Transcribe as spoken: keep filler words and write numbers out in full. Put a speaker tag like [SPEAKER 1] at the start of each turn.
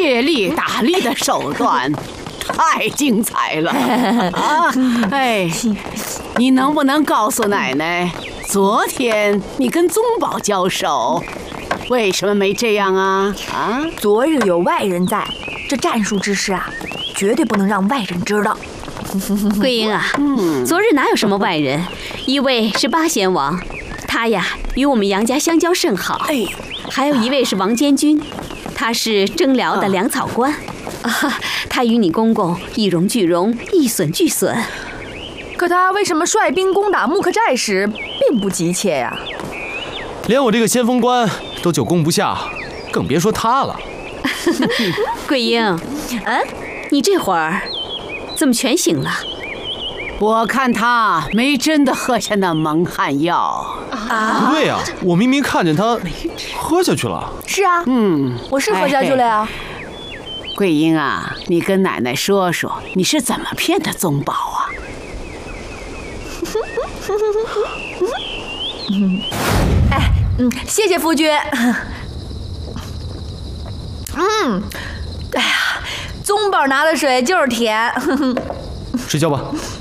[SPEAKER 1] 借力打力的手段太精彩了啊！哎，你能不能告诉奶奶，昨天你跟宗保交手，为什么没这样啊？啊！
[SPEAKER 2] 昨日有外人在，这战术之事啊，绝对不能让外人知道。
[SPEAKER 3] 桂英啊，嗯，昨日哪有什么外人？一位是八贤王，他呀与我们杨家相交甚好。哎，还有一位是王监军，他是征辽的粮草官。啊，他与你公公一荣俱荣，一损俱损。
[SPEAKER 2] 可他为什么率兵攻打木克寨时并不急切呀？
[SPEAKER 4] 连我这个先锋官都久攻不下，更别说他了。
[SPEAKER 3] 桂英，嗯，你这会儿怎么全醒了？
[SPEAKER 1] 我看他没真的喝下那蒙汗药
[SPEAKER 4] 啊！不对呀、啊，我明明看见他喝下去了。
[SPEAKER 2] 是啊，嗯，我是喝下去了呀。哎
[SPEAKER 1] 桂英啊，你跟奶奶说说，你是怎么骗的宗保啊？
[SPEAKER 2] 哎，嗯，谢谢夫君。嗯，哎呀，宗保拿的水就是甜。
[SPEAKER 4] 睡觉吧。